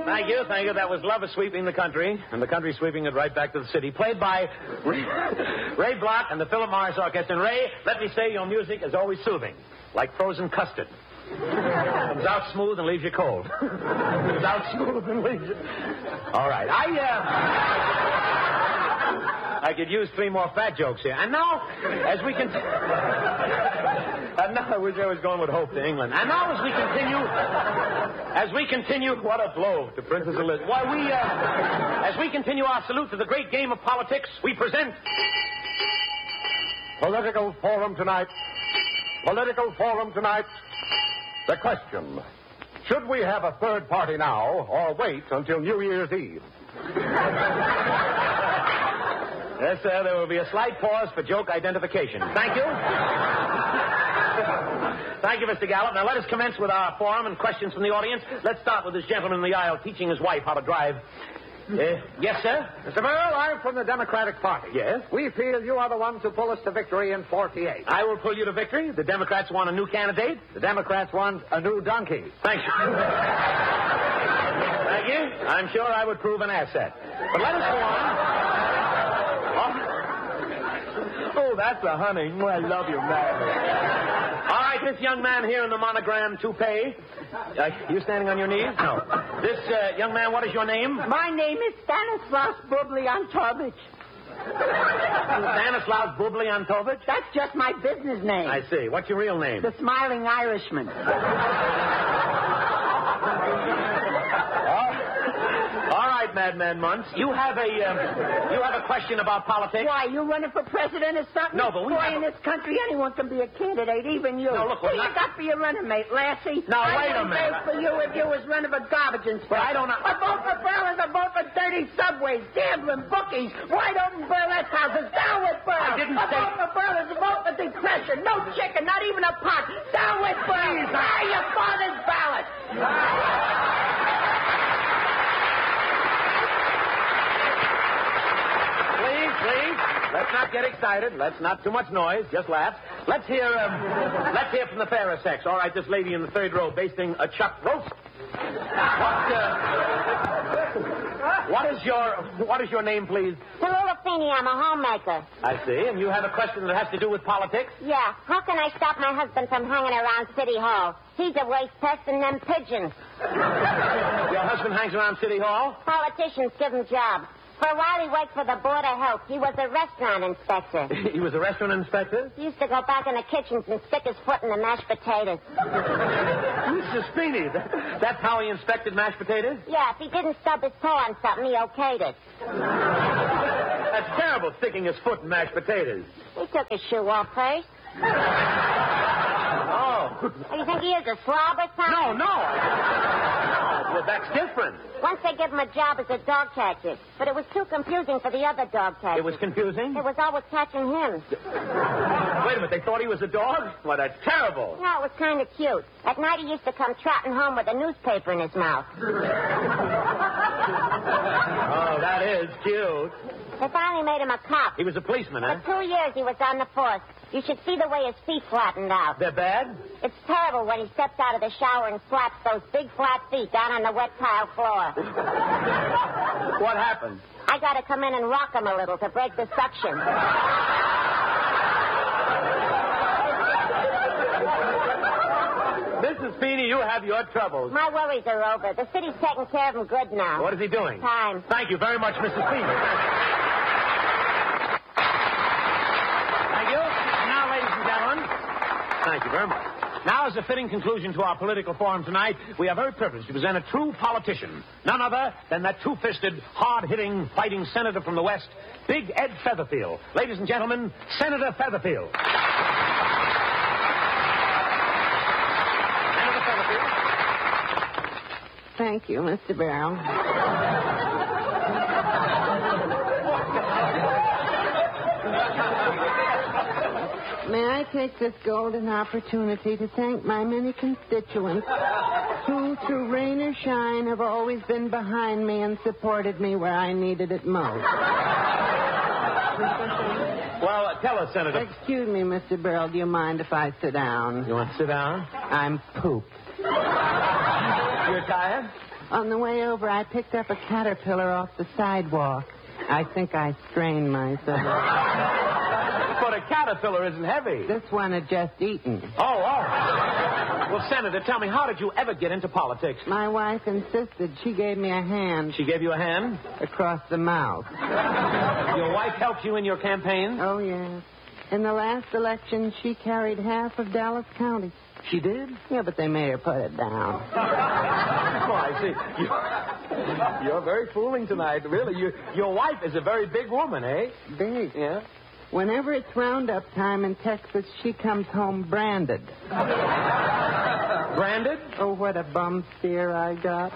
Thank you. That was Love is Sweeping the Country, and the country sweeping it right back to the city. Played by Ray Block and the Philip Morris Orchestra. And Ray, let me say your music is always soothing, like frozen custard. Comes out smooth and leaves you cold. Comes out smooth and leaves you... All right. I could use 3 more fat jokes here. And now, as we continue... I was going with hope to England. And now, as we continue... What a blow to Princess Elizabeth. As we continue our salute to the great game of politics, we present... Political Forum tonight. The question, should we have a third party now or wait until New Year's Eve? Yes, sir, there will be a slight pause for joke identification. Thank you. Thank you, Mr. Gallup. Now, let us commence with our forum and questions from the audience. Let's start with this gentleman in the aisle teaching his wife how to drive. Yes, sir? Mr. Burrell, I'm from the Democratic Party. Yes? We feel you are the ones who pull us to victory in 48. I will pull you to victory. The Democrats want a new candidate. The Democrats want a new donkey. Thank you. Thank you. I'm sure I would prove an asset. But let us go on. Oh, that's a honey. I love you, man. All right, this young man here in the monogram toupee. You standing on your knees? No. This young man, what is your name? My name is Stanislaus Bublyantovich. Stanislaus Bublyantovich? That's just my business name. I see. What's your real name? The Smiling Irishman. All right, Madman Muntz. You have a question about politics? Why, you running for president or something? No, but in this country, anyone can be a candidate, even you. No, look, Who you got for your running mate, Lassie? Now, wait a minute. I would vote for you if you was running for garbage inspector. But I don't know. A vote for Burl is a vote for dirty subways, gambling, bookies, wide open burlesque houses. Down with Burl. I didn't say... vote for Burl is a vote for depression. No chicken, not even a pot. Down with Burl. Your father's ballot. Please, let's not get excited. Let's not too much noise. Just laugh. Let's hear from the fairer sex. All right, this lady in the third row basting a chuck roast. What is your name, please? Tallulah Feeney, I'm a homemaker. I see. And you have a question that has to do with politics? Yeah. How can I stop my husband from hanging around City Hall? He's a waste pest and them pigeons. Your husband hangs around City Hall? Politicians give him jobs. For a while, he worked for the Board of Health. He was a restaurant inspector. He was a restaurant inspector? He used to go back in the kitchens and stick his foot in the mashed potatoes. Mrs. Feeney, that's how he inspected mashed potatoes? Yeah, if he didn't stub his toe on something, he okayed it. That's terrible, sticking his foot in mashed potatoes. He took his shoe off first. Oh. You think he is a slob or something? No. Well, that's different. Once they gave him a job as a dog catcher, but it was too confusing for the other dog catchers. It was confusing? It was always catching him. Wait a minute, they thought he was a dog? Well, that's terrible. No, it was kind of cute. At night he used to come trotting home with a newspaper in his mouth. Oh, that is cute. They finally made him a cop. He was a policeman, huh? For 2 years he was on the force. You should see the way his feet flattened out. They're bad? It's terrible when he steps out of the shower and slaps those big flat feet down on the wet tile floor. What happened? I got to come in and rock him a little to break the suction. Mrs. Feeney, you have your troubles. My worries are over. The city's taking care of him good now. What is he doing? Time. Thank you very much, Mrs. Feeney. Thank you. Now, ladies and gentlemen, thank you very much. Now, as a fitting conclusion to our political forum tonight, we are very privileged to present a true politician. None other than that two-fisted, hard-hitting, fighting senator from the West, Big Ed Featherfield. Ladies and gentlemen, Senator Featherfield. Senator Featherfield. Thank you, Mr. Barrow. May I take this golden opportunity to thank my many constituents who, through rain or shine, have always been behind me and supported me where I needed it most. Well, tell us, Senator. Excuse me, Mr. Burrell. Do you mind if I sit down? You want to sit down? I'm pooped. You're tired? On the way over, I picked up a caterpillar off the sidewalk. I think I strained myself. But a caterpillar isn't heavy. This one had just eaten. Oh. Well, Senator, tell me, how did you ever get into politics? My wife insisted. She gave me a hand. She gave you a hand? Across the mouth. Your wife helped you in your campaign? Oh, yes. In the last election, she carried half of Dallas County. She did? Yeah, but they made her put it down. Oh, I see. You're very fooling tonight, really. Your wife is a very big woman, eh? Big. Yeah? Whenever it's roundup time in Texas, she comes home branded. Branded? Oh, what a bum steer I got.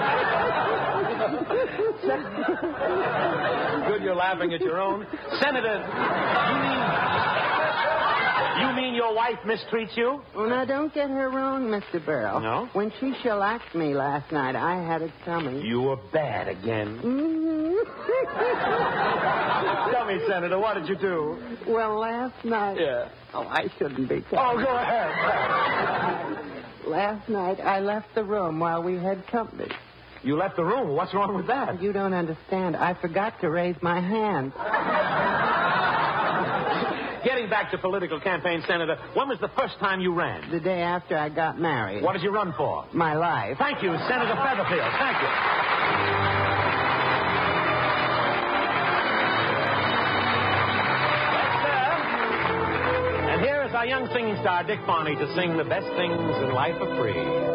Good you're laughing at your own. Senator, you mean your wife mistreats you? Oh, now, don't get her wrong, Mr. Burrell. No? When she shellacked me last night, I had it coming. You were bad again. Mhm. Tell me, Senator, what did you do? Well, last night... Yeah. Oh, I shouldn't be Oh, telling. go ahead. Last night, I left the room while we had company. You left the room. What's wrong with that? You don't understand. I forgot to raise my hand. Getting back to political campaign, Senator, when was the first time you ran? The day after I got married. What did you run for? My life. Thank you, Senator Featherfield. Thank you. Yes, sir. And here is our young singing star, Dick Farney, to sing The Best Things in Life Are Free.